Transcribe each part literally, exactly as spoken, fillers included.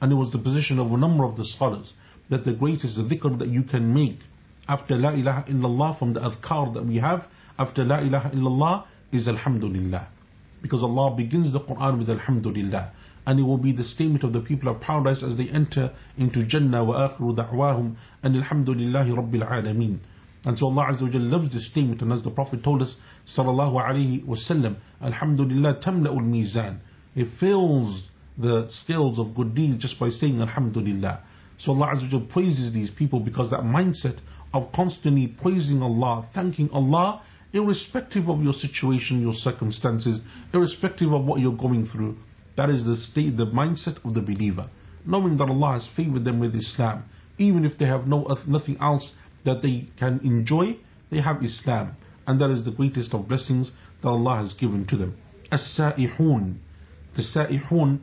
And it was the position of a number of the scholars that the greatest dhikr that you can make after La ilaha illallah, from the adhkar that we have after La ilaha illallah, is Alhamdulillah. Because Allah begins the Quran with Alhamdulillah. And it will be the statement of the people of paradise as they enter into Jannah, wa akhiru da'wahum and Alhamdulillahi Rabbil Alameen. And so Allah Azza wa Jalla loves this statement, and as the Prophet told us sallallahu alayhi wa sallam, Alhamdulillah tamla'ul mizan. It fills the scales of good deeds just by saying Alhamdulillah. So Allah Azza wa Jalla praises these people because that mindset of constantly praising Allah, thanking Allah, irrespective of your situation, your circumstances, irrespective of what you're going through, that is the state, the mindset of the believer. Knowing that Allah has favored them with Islam, even if they have no nothing else that they can enjoy, they have Islam, and that is the greatest of blessings that Allah has given to them. As-Sa'ihun, the Sa'ihun,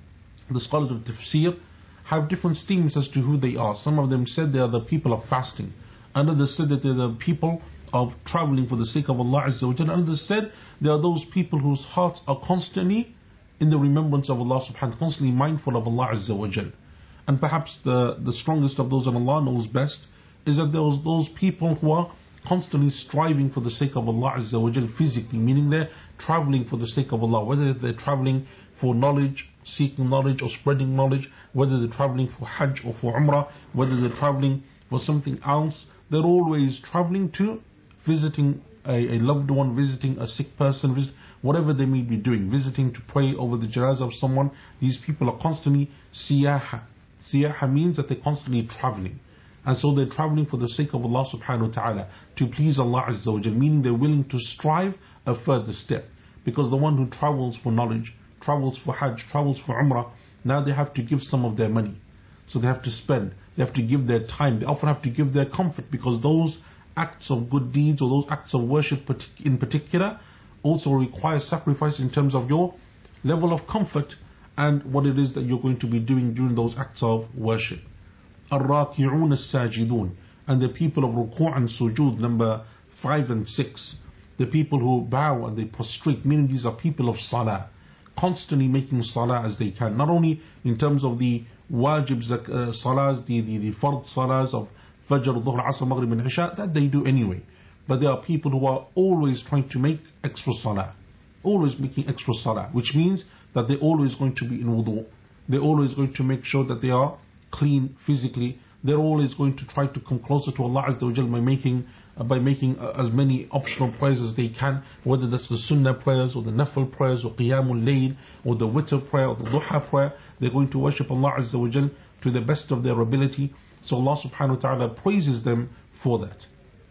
the scholars of Tafsir have different statements as to who they are. Some of them said they are the people of fasting. Others said that they are the people of traveling for the sake of Allah Azza wa Jalla. Others said they are those people whose hearts are constantly in the remembrance of Allah subhanahu wa ta'ala, constantly mindful of Allah Azza wa Jalla. And perhaps the, the strongest of those, and Allah knows best, is that there was those people who are constantly striving for the sake of Allah Azza wa Jalla physically, meaning they're traveling for the sake of Allah, whether they're traveling for knowledge, seeking knowledge or spreading knowledge, whether they're traveling for Hajj or for Umrah, whether they're traveling for something else, they're always traveling to visiting a, a loved one, visiting a sick person, visit, whatever they may be doing, visiting to pray over the janazah of someone. These people are constantly siyaha. Siyaha means that they're constantly traveling. And so they're traveling for the sake of Allah subhanahu wa ta'ala, to please Allah Azza wa Jal, meaning they're willing to strive a further step. Because the one who travels for knowledge, travels for Hajj, travels for Umrah, now they have to give some of their money. So they have to spend, they have to give their time, they often have to give their comfort, because those acts of good deeds or those acts of worship in particular also require sacrifice in terms of your level of comfort and what it is that you're going to be doing during those acts of worship. Ar-Raki'un as-Sajidun, and the people of Ruku' and Sujood, number five and six. The people who bow and they prostrate, meaning these are people of Salah, constantly making Salah as they can. Not only in terms of the wajibs, uh, Salahs, the, the, the fard Salahs of Fajr, Dhuhr, Asr, Maghrib and Isha, that they do anyway. But there are people who are always trying to make extra Salah. Always making extra Salah, which means that they're always going to be in wudu. They're always going to make sure that they are clean physically. They're always going to try to come closer to Allah Azza wa Jal by making, uh, by making uh, as many optional prayers as they can, whether that's the Sunnah prayers or the Nafil prayers or Qiyamul Layl or the Witr prayer or the Duha prayer. They're going to worship Allah Azza wa Jal to the best of their ability. So Allah subhanahu wa ta'ala praises them for that.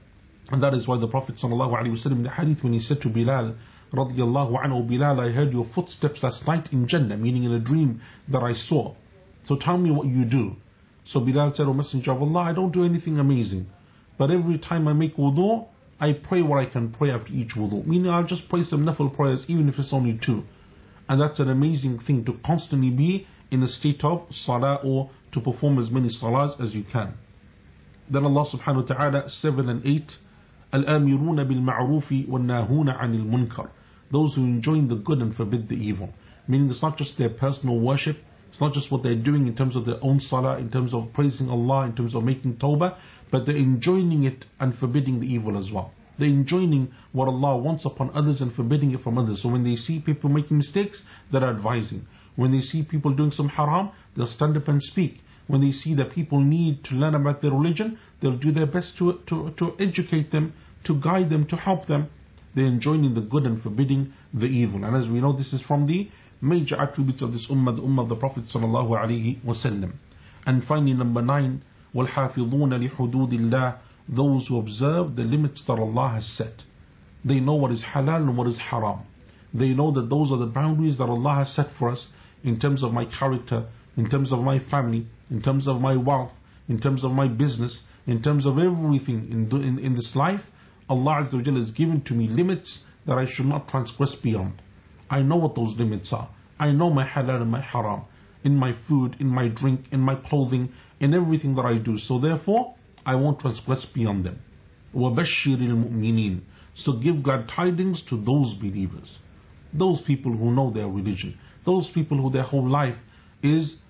And that is why the Prophet sallallahu alaihi wasallam in the hadith, when he said to Bilal radiyallahu anhu, Bilal, I heard your footsteps last night in Jannah, meaning in a dream that I saw. So tell me what you do. So Bilal said, O Messenger of Allah, I don't do anything amazing, but every time I make wudu, I pray what I can pray after each wudu. Meaning I'll just pray some nafil prayers, even if it's only two. And that's an amazing thing, to constantly be in a state of salah, or to perform as many salahs as you can. Then Allah subhanahu wa ta'ala, seven and eight, Al-amiruna bil-ma'rufi wal-nahuna anil munkar. Those who enjoin the good and forbid the evil. Meaning it's not just their personal worship, it's not just what they're doing in terms of their own salah, in terms of praising Allah, in terms of making tawbah, but they're enjoining it and forbidding the evil as well. They're enjoining what Allah wants upon others and forbidding it from others. So when they see people making mistakes, they're advising. When they see people doing some haram, they'll stand up and speak. When they see that people need to learn about their religion, they'll do their best to, to, to educate them, to guide them, to help them. They're enjoining the good and forbidding the evil. And as we know, this is from the major attributes of this ummah, the ummah of the Prophet sallallahu alaihi wasallam. And finally, number nine, وَالْحَافِظُونَ لِحُدُودِ اللَّهِ, those who observe the limits that Allah has set. They know what is halal and what is haram. They know that those are the boundaries that Allah has set for us in terms of my character, in terms of my family, in terms of my wealth, in terms of my business, in terms of everything in, in, in this life. Allah Azza wa Jalla has given to me limits that I should not transgress beyond. I know what those limits are. I know my halal and my haram, in my food, in my drink, in my clothing, in everything that I do. So therefore, I won't transgress beyond them. وَبَشِّرِ الْمُؤْمِنِينَ. So give glad tidings to those believers, those people who know their religion, those people who their whole life is